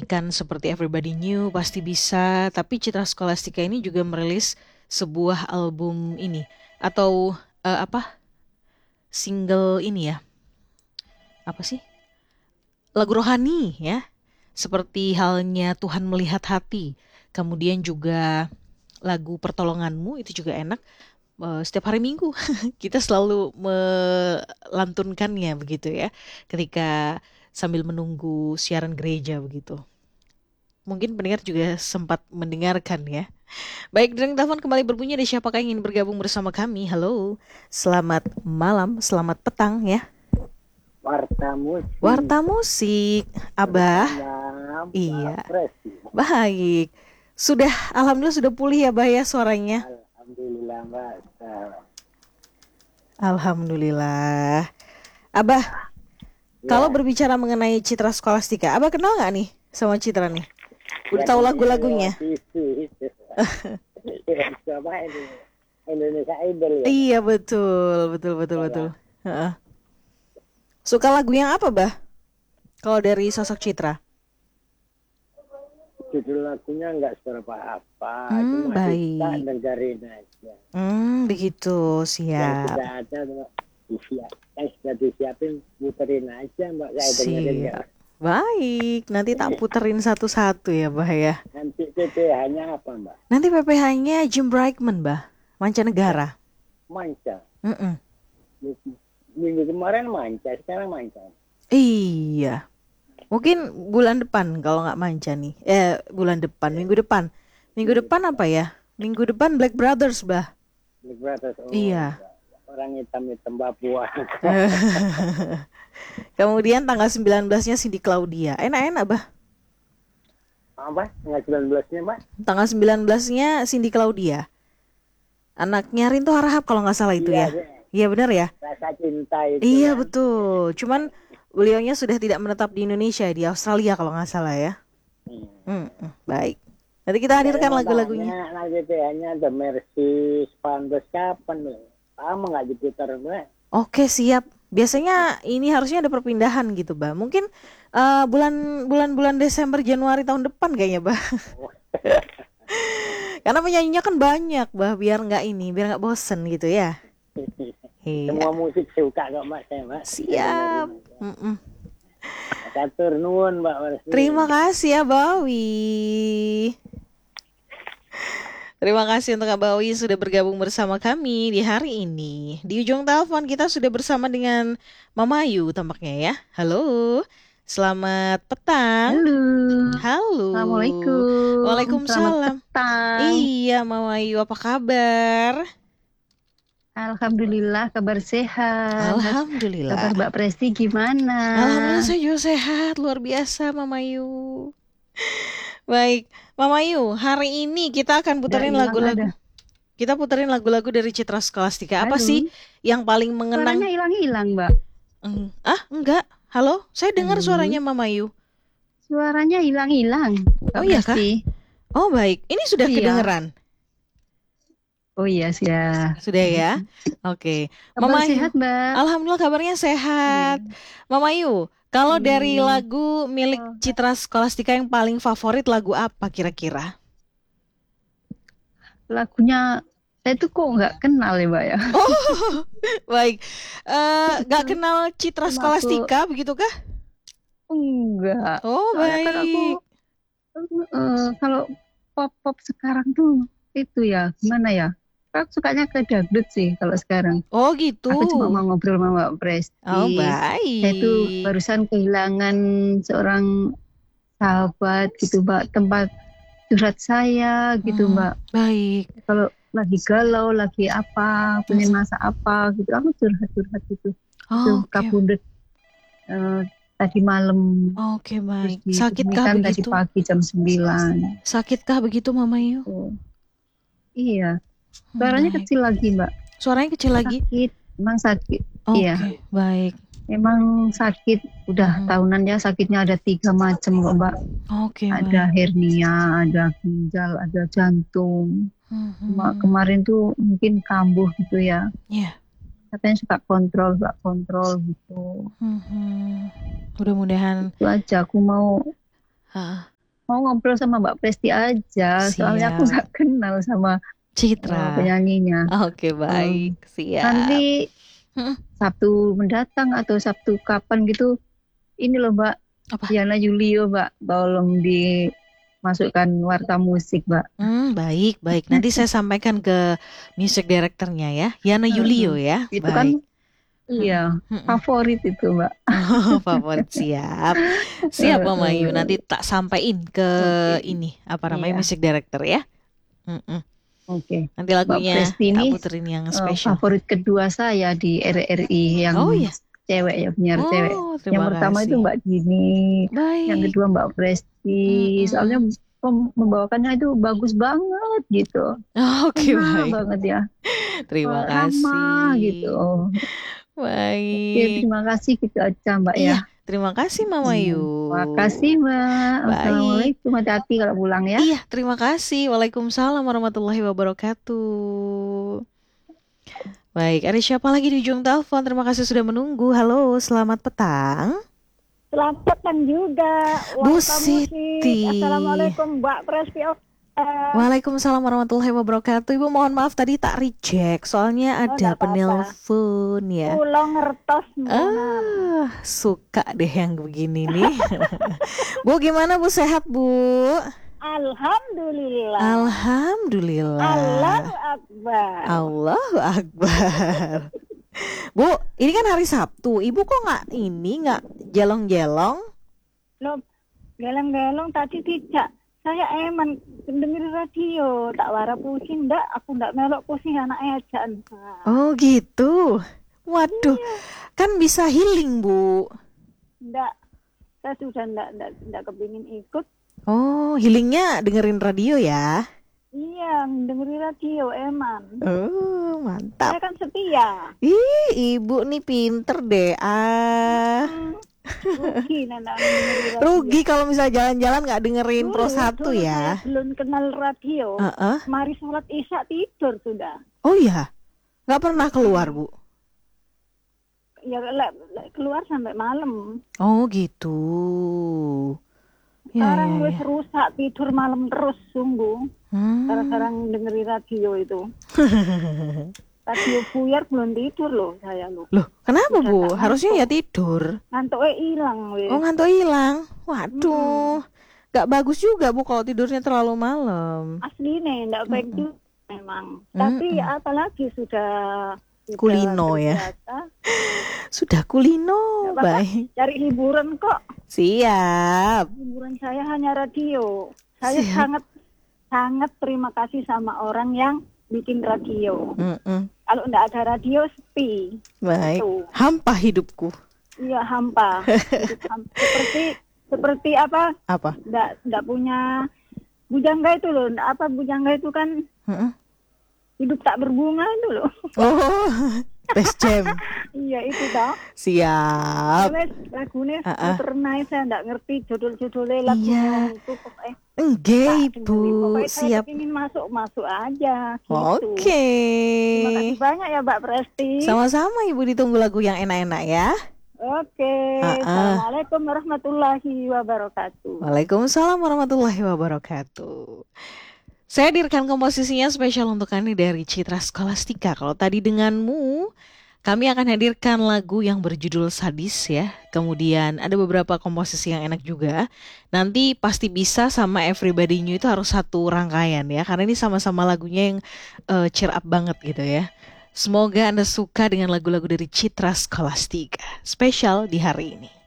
menargetkan seperti Everybody Knew, Pasti Bisa, tapi Citra Scholastika ini juga merilis sebuah album ini atau single ini ya, apa sih? Lagu rohani ya. Seperti halnya Tuhan Melihat Hati. Kemudian juga lagu Pertolonganmu itu juga enak. Setiap hari Minggu kita selalu melantunkannya begitu ya. Ketika sambil menunggu siaran gereja begitu. Mungkin pendengar juga sempat mendengarkan ya. Baik, dering telepon kembali berbunyi. Ada siapakah yang ingin bergabung bersama kami? Halo, selamat malam, selamat petang ya. Warta musik, Abah. Iya, baik. Alhamdulillah sudah pulih ya, Bah ya suaranya. Alhamdulillah, Mbak. Alhamdulillah. Abah, kalau berbicara mengenai Citra Scholastika, Abah kenal nggak nih sama Citra nih? Udah tahu lagu-lagunya? Indonesia Idol ya? Iya, betul. Suka lagu yang apa, Bah? Kalau dari sosok Citra? Judul lagunya nggak seberapa apa, cuma baik. kita dengerin aja. Begitu, siap. Yang sudah disiapin, puterin aja, Mbak. Saya dengerin ya. Baik, nanti tak puterin satu-satu ya, Bah ya. Nanti PPH-nya apa, Mbak? Nanti PPH-nya Jim Brightman, Bah. Mancanegara. Manca. Minggu kemarin manca, sekarang manca. Iya. Mungkin bulan depan kalau nggak manca nih. Minggu depan. Minggu depan apa ya? Minggu depan Black Brothers, Bah. Black Brothers. Oh, iya. Orang hitam-hitam Papua. Kemudian tanggal 19-nya Cindy Claudia. Enak-enak, Bah. Apa? Tanggal 19-nya, Mbak? Tanggal 19-nya Cindy Claudia. Anaknya Rinto Harahap kalau nggak salah itu ya. Iya benar ya? Rasa cinta itu. Iya betul. Cuman beliaunya sudah tidak menetap di Indonesia, di Australia kalau nggak salah ya. Baik. Nanti kita hadirkan lagu-lagunya. Lagu-lagunya The Mercy, Pantes kapan nih? Lama nggak diputar, Mbak? Oke, siap. Biasanya ini harusnya ada perpindahan gitu, Bah. Mungkin bulan Desember Januari tahun depan kayaknya, Bah. Karena penyanyinya kan banyak, Bah. Biar nggak bosen gitu ya. Semua musik suka kok, Mbak. Siap. Catur nuwun, Mbak. Terima kasih ya, Bawi. Terima kasih untuk Kak Bawi sudah bergabung bersama kami di hari ini. Di ujung telepon kita sudah bersama dengan Mama Ayu tampaknya ya. Halo, selamat petang. Halo. Assalamualaikum. Waalaikumsalam. Selamat petang. Iya, Mama Ayu, apa kabar? Alhamdulillah, kabar sehat. Alhamdulillah. Kabar Mbak Presti gimana? Alhamdulillah saya juga sehat, luar biasa Mama Ayu. Baik, Mama Ayu, hari ini kita akan puterin lagu-lagu. Kita puterin lagu-lagu dari Citra Scholastika. Apa sih yang paling mengenang? Suaranya hilang-hilang, Mbak. Enggak. Halo, saya dengar suaranya Mama Ayu. Suaranya hilang-hilang. Oh iya kah? Oh baik, ini sudah kedengeran. Oh iya, sudah ya. Oke. Mama Ayu sehat, Mbak. Alhamdulillah kabarnya sehat. Mama Ayu, kalau dari lagu milik Citra Scholastika yang paling favorit lagu apa kira-kira? Lagunya saya tuh kok nggak kenal ya, Mbak ya. Oh, baik. Nggak kenal Citra Scholastika begitu kah? Enggak. Oh, baik. Kalau pop sekarang tuh itu ya gimana ya? Aku sukanya ke dangdut sih kalau sekarang. Oh gitu. Aku cuma mau ngobrol sama Mbak Presti. Oh baik. Saya tuh barusan kehilangan seorang sahabat gitu, Mbak, tempat curhat saya gitu, Mbak. Baik. Kalau lagi galau, lagi apa, punya masa apa gitu, aku curhat gitu. Oh, kabudut tadi malam. Oke, baik. Sakitkah begitu? Tadi pagi jam 9. Sakitkah begitu, Mama Ayu? Iya. Suaranya kecil lagi, Mbak. Suaranya kecil lagi? Sakit, memang sakit. Iya. Baik. Memang sakit, udah tahunan ya, sakitnya ada 3 macam kok, Mbak. Oke. Ada hernia, ada ginjal, ada jantung. Cuma kemarin tuh mungkin kambuh gitu ya. Iya. Katanya suka kontrol gitu. Mudah-mudahan. Itu aja, aku mau mau ngobrol sama Mbak Presti aja, soalnya aku Siap. nggak kenal sama Citra. penyanyinya. Oke, baik. Siap. Nanti Mm-mm. Sabtu mendatang atau Sabtu kapan gitu, ini loh Mbak, Apa? Yana Julio Mbak, tolong dimasukkan warta musik Mbak. Baik. Nanti saya sampaikan ke music directornya ya, Yana Julio ya. Itu kan Baik. iya favorit itu Mbak. Oh, favorit. Siap Mama Yu. Nanti tak sampaikan ke Oke. ini apa namanya Iya. music director ya. Oke. Nanti lagunya Presti tak ini, puterin yang spesial. Favorit kedua saya di RRI yang Oh iya. cewek ya, penyiar cewek. Yang Terima pertama kasih. itu Mbak Dini, yang Baik. kedua Mbak Presti. Soalnya membawakannya itu bagus banget gitu. Oke, Enak baik. banget ya. Terima Ramah kasih. gitu. Baik. Oke, terima kasih gitu aja Mbak Iya, ya. terima kasih Mama Yu. Terima kasih Mbak. Baik. Assalamualaikum, hati-hati kalau pulang ya. Iya, terima kasih. Waalaikumsalam warahmatullahi wabarakatuh. Baik, ada siapa lagi di ujung telepon? Terima kasih sudah menunggu. Halo, selamat petang. Selamat petang juga. Bu Warta Siti. Musik. Assalamualaikum Mbak Presti. Waalaikumsalam warahmatullahi wabarakatuh. Ibu mohon maaf tadi tak reject, soalnya ada nggak apa-apa. penelpon ya. Pulau ngertos. Suka deh yang begini nih. Bu, gimana Bu, sehat Bu? Alhamdulillah. Alhamdulillah. Allahu Akbar. Allahu Akbar. Bu, ini kan hari Sabtu. Ibu kok nggak jelong-jelong? Loh, geleng-geleng tadi tidak. Saya emang dengerin radio. Tak wara pusing ndak. Aku ndak melok pusing anak ejaan. Oh gitu. Waduh, kan bisa healing Bu. Ndak. Saya sudah ndak kepingin ikut. Oh, healingnya dengerin radio ya? Iya, dengerin radio emang. Oh, mantap. Saya kan setia. Ih, ibu nih pinter deh. Rugi nanda dengerin radio. Rugi kalau misalnya jalan-jalan nggak dengerin Pro 1 Dulu ya. saya belum kenal radio. Mari sholat isya tidur sudah. Oh iya, nggak pernah keluar Bu? Ya keluar sampai malam. Oh gitu. Sekarang wis rusak, tidur malam terus sungguh. Sekarang dengerin radio itu. Radio buyar belum tidur loh saya loh. Loh, kenapa Bu? Harusnya ya tidur. Ngantuknya hilang wis. Oh, ngantuk hilang. Waduh. Gak bagus juga Bu kalau tidurnya terlalu malam. Aslinya ndak baik juga memang. Tapi apalagi sudah kulino ya. Sudah kulino. Baik. Cari hiburan kok. Siap. Hiburan saya hanya radio. Saya sangat terima kasih sama orang yang bikin radio. Kalau enggak ada radio sepi. Baik. Tuh. Hampa hidupku. Iya, hampa. Seperti apa? Apa? Enggak punya bujangga itu loh. Apa bujangga itu kan hidup tak berbunga itu loh. Oh, Best Jam. Iya, itu toh. Siap. Lagunya pernah saya enggak ngerti judul-judulnya lagu itu. Enggak, Bu. Siap. Saya ingin masuk aja gitu. Oke. Terima kasih banyak ya Mbak Presti. Sama-sama Ibu, ditunggu lagu yang enak-enak ya. Oke. Assalamualaikum warahmatullahi wabarakatuh. Waalaikumsalam warahmatullahi wabarakatuh. Saya hadirkan komposisinya spesial untuk Anda dari Citra Scholastika. Kalau tadi denganmu, kami akan hadirkan lagu yang berjudul Sadis ya. Kemudian ada beberapa komposisi yang enak juga. Nanti pasti bisa sama Everybody New itu harus satu rangkaian ya. Karena ini sama-sama lagunya yang cheer up banget gitu ya. Semoga Anda suka dengan lagu-lagu dari Citra Scholastika. Spesial di hari ini.